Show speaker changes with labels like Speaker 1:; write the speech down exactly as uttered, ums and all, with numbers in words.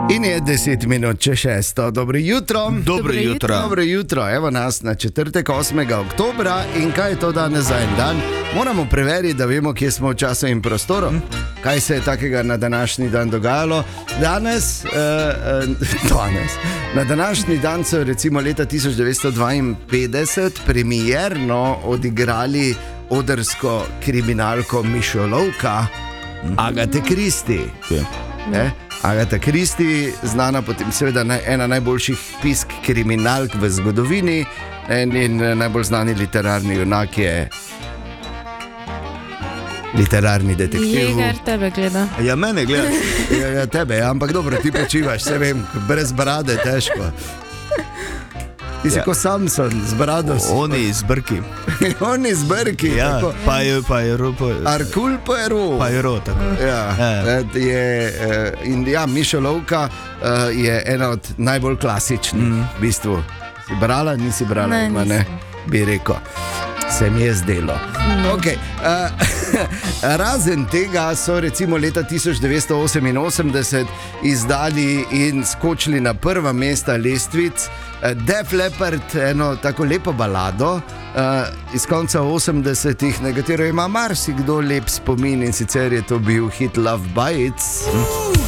Speaker 1: In je deset minut če šesto. Dobro jutro.
Speaker 2: Dobro jutro.
Speaker 1: Dobro jutro. Evo nas na četrtek osmega oktobra. In kaj je to danes za en dan? Moramo preveriti, da vemo, kje smo v času in prostoru. Kaj se je takega na današnji dan dogajalo. Danes, uh, uh, danes. Na današnji dan so recimo leta tisoč devetsto dvainpetdeset premierno odigrali odrsko kriminalko Mišolovka Agate Christie. Okay. Agata Christie, znana potem seveda ena najboljših pisk kriminalk v zgodovini, in najbolj znani literarni junak je literarni detektiv.
Speaker 3: Jegar tebe gleda.
Speaker 2: Ja, mene gleda.
Speaker 1: Ja, ja, tebe, ja, ampak dobro, ti počivaš, se vem, brez brade težko. Ti si ja. Kot Samson, z brado.
Speaker 2: Oni z brki.
Speaker 1: Oni z brki.
Speaker 2: Ja, pa je, pa je ro.
Speaker 1: Arkul pa je ro.
Speaker 2: Pa je ro, tako.
Speaker 1: Ja, ja. Je, in ja, Mišolovka je ena od najbolj klasičnih, mm. v bistvu. Si brala, nisi brala,
Speaker 3: ne,
Speaker 1: ima, ne, bi rekel. Se mi je zdelo. Mm. Okay. Uh, razen tega so recimo leta tisoč devetsto oseminosemdeset izdali in skočili na prva mesta lestvic Def Leppard, eno tako lepo balado uh, iz konca osemdesetih, na katero ima marsikdo lep spomin, in sicer je to bil hit Love Bites. Mm.